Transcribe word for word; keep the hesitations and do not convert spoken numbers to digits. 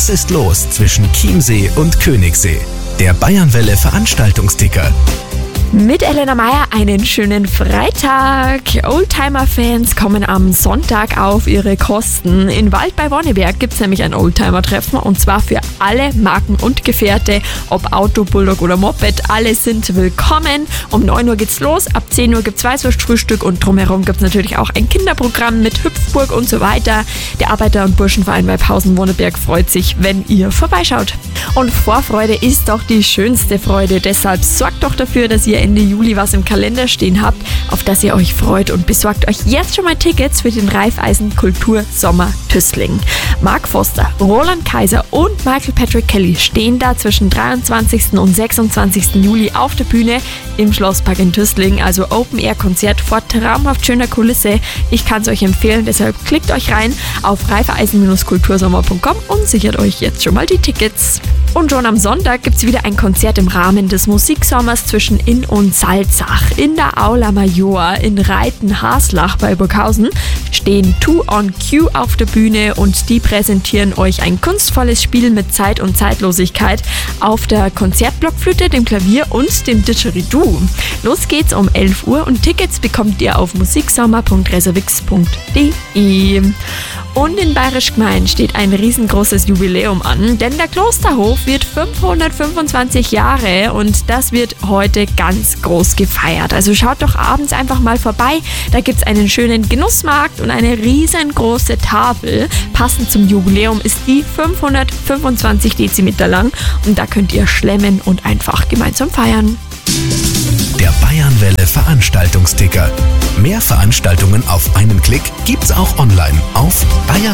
Was ist los zwischen Chiemsee und Königssee? Der Bayernwelle Veranstaltungsticker. Mit Elena Meyer einen schönen Freitag. Oldtimer-Fans kommen am Sonntag auf ihre Kosten. In Wald bei Wonneberg gibt es nämlich ein Oldtimer-Treffen und zwar für alle Marken und Gefährte, ob Auto, Bulldog oder Moped. Alle sind willkommen. Um neun Uhr geht's los, ab zehn Uhr gibt es Weißwurstfrühstück und drumherum gibt es natürlich auch ein Kinderprogramm mit Hüpfburg und so weiter. Der Arbeiter- und Burschenverein Weibhausen-Wonneberg freut sich, wenn ihr vorbeischaut. Und Vorfreude ist doch die schönste Freude. Deshalb sorgt doch dafür, dass ihr Ende Juli was im Kalender stehen habt, auf das ihr euch freut, und besorgt euch jetzt schon mal Tickets für den Raiffeisen Kultur Sommer Tüßling. Mark Foster, Roland Kaiser und Michael Patrick Kelly stehen da zwischen dreiundzwanzigsten und sechsundzwanzigsten Juli auf der Bühne im Schlosspark in Tüßling, also Open-Air-Konzert vor traumhaft schöner Kulisse. Ich kann es euch empfehlen, deshalb klickt euch rein auf raiffeisen kultursommer punkt com und sichert euch jetzt schon mal die Tickets. Und schon am Sonntag gibt es wieder ein Konzert im Rahmen des Musiksommers zwischen Inn und Salzach. In der Aula Major in Reiten-Haslach bei Burghausen stehen Two on Q auf der Bühne und die präsentieren euch ein kunstvolles Spiel mit Zeit und Zeitlosigkeit auf der Konzertblockflöte, dem Klavier und dem Didgeridoo. Los geht's um elf Uhr und Tickets bekommt ihr auf musiksommer punkt reservix punkt de. Und in Bayerisch Gmein steht ein riesengroßes Jubiläum an, denn der Klosterhof wird fünfhundertfünfundzwanzig Jahre und das wird heute ganz groß gefeiert. Also schaut doch abends einfach mal vorbei, da gibt's einen schönen Genussmarkt und eine riesengroße Tafel. Passend zum Jubiläum ist die fünfhundertfünfundzwanzig Dezimeter lang und da könnt ihr schlemmen und einfach gemeinsam feiern. Der Bayernwelle Veranstaltungsticker. Mehr Veranstaltungen auf einen Klick gibt's auch online auf bayern